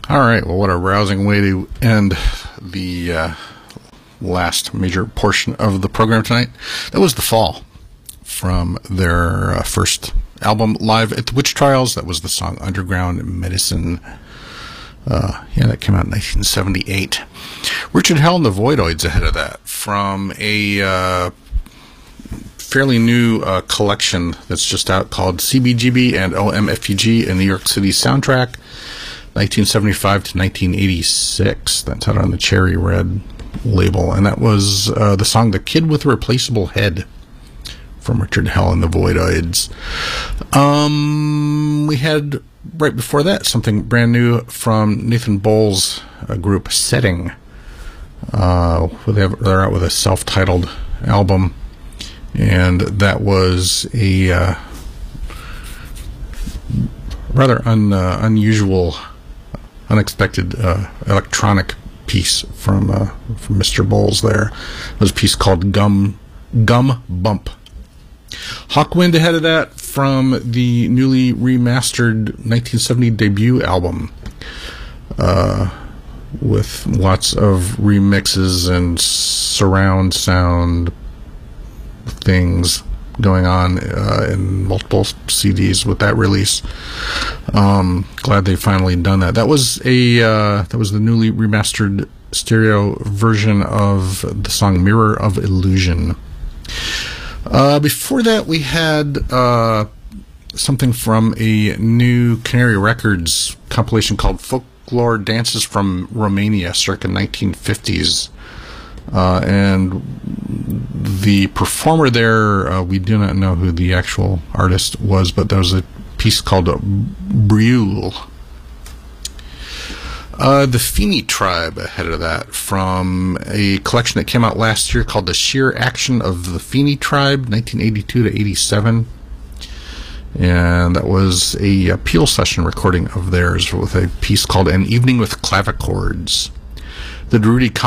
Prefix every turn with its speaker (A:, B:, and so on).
A: All right, well, what a rousing way to end the last major portion of the program tonight. That was The Fall from their first album, Live at the Witch Trials. That was the song Underground Medicine. That came out in 1978. Richard Hell and the Voidoids ahead of that from a fairly new collection that's just out called CBGB and OMFUG, a New York City soundtrack, 1975 to 1986. That's out on the Cherry Red label, and that was the song The Kid with a Replaceable Head from Richard Hell and the Voidoids. We had right before that something brand new from Nathan Bowles' group Setting. They're out with a self-titled album, and that was a rather unusual, unexpected electronic piece from Mr. Bowles there. It was a piece called Gum Bump. Hawkwind ahead of that from the newly remastered 1970 debut album, with lots of remixes and surround sound things going on in multiple CDs with that release. Glad they finally done that. That was the newly remastered stereo version of the song Mirror of Illusion. Before that, we had something from a new Canary Records compilation called Folklore Dances from Romania, circa 1950s. And the performer there, we do not know who the actual artist was, but there was a piece called Brule. The Feeney Tribe ahead of that from a collection that came out last year called The Sheer Action of the Feeney Tribe, 1982 to 87. And that was a Peel session recording of theirs with a piece called An Evening with Clavichords. The Rudy